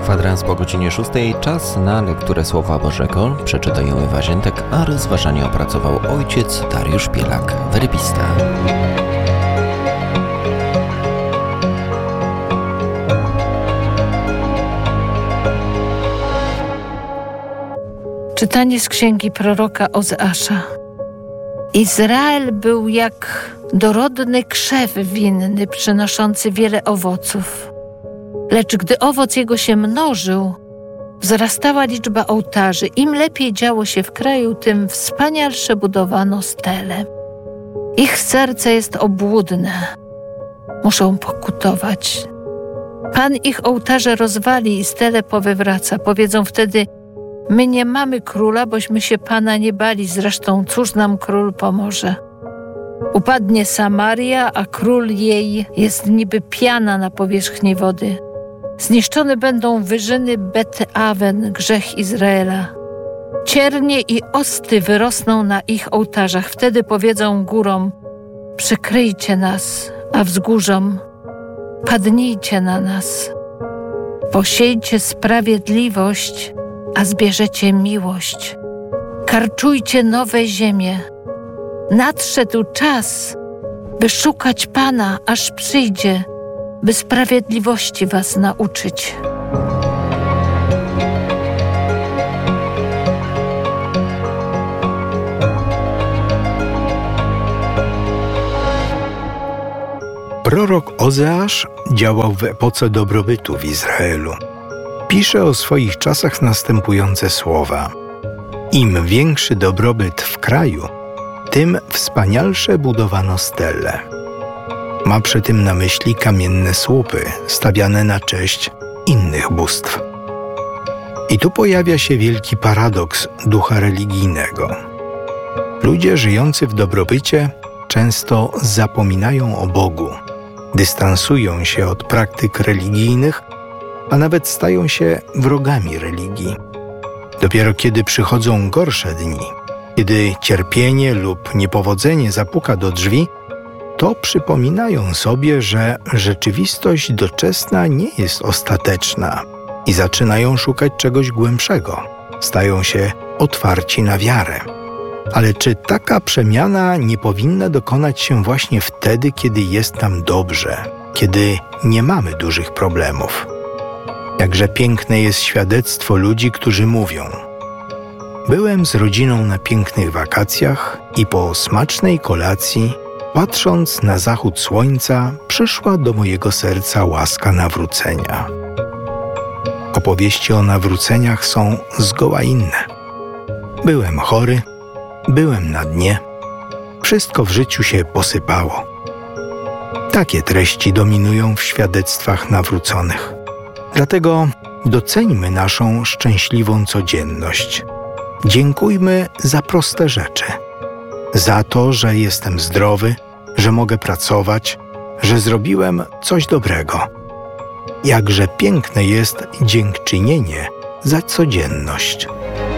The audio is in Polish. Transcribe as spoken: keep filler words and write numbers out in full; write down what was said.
Kwadrans po godzinie szóstej. Czas na lekturę Słowa Bożego. Przeczyta ją Ewa Ziętek, a rozważanie opracował ojciec Dariusz Pielak, werbista. Czytanie z księgi proroka Ozeasza. Izrael był jak dorodny krzew winny, przynoszący wiele owoców. Lecz gdy owoc jego się mnożył, wzrastała liczba ołtarzy. Im lepiej działo się w kraju, tym wspanialsze budowano stele. Ich serce jest obłudne. Muszą pokutować. Pan ich ołtarze rozwali i stele powywraca. Powiedzą wtedy: my nie mamy króla, bośmy się Pana nie bali, zresztą cóż nam król pomoże? Upadnie Samaria, a król jej jest niby piana na powierzchni wody. Zniszczone będą wyżyny Bet-Awen, grzech Izraela. Ciernie i osty wyrosną na ich ołtarzach. Wtedy powiedzą górom: przykryjcie nas, a wzgórzom: padnijcie na nas. Posiejcie sprawiedliwość, a zbierzecie miłość. Karczujcie nowe ziemie. Nadszedł czas, by szukać Pana, aż przyjdzie, by sprawiedliwości was nauczyć. Prorok Ozeasz działał w epoce dobrobytu w Izraelu. Pisze o swoich czasach następujące słowa: im większy dobrobyt w kraju, tym wspanialsze budowano stele. Ma przy tym na myśli kamienne słupy stawiane na cześć innych bóstw. I tu pojawia się wielki paradoks ducha religijnego. Ludzie żyjący w dobrobycie często zapominają o Bogu, dystansują się od praktyk religijnych, a nawet stają się wrogami religii. Dopiero kiedy przychodzą gorsze dni, kiedy cierpienie lub niepowodzenie zapuka do drzwi, to przypominają sobie, że rzeczywistość doczesna nie jest ostateczna i zaczynają szukać czegoś głębszego. Stają się otwarci na wiarę. Ale czy taka przemiana nie powinna dokonać się właśnie wtedy, kiedy jest nam dobrze, kiedy nie mamy dużych problemów? Jakże piękne jest świadectwo ludzi, którzy mówią: byłem z rodziną na pięknych wakacjach i po smacznej kolacji, patrząc na zachód słońca, przyszła do mojego serca łaska nawrócenia. Opowieści o nawróceniach są zgoła inne. Byłem chory, byłem na dnie, wszystko w życiu się posypało. Takie treści dominują w świadectwach nawróconych. Dlatego doceńmy naszą szczęśliwą codzienność. Dziękujmy za proste rzeczy. Za to, że jestem zdrowy, że mogę pracować, że zrobiłem coś dobrego. Jakże piękne jest dziękczynienie za codzienność.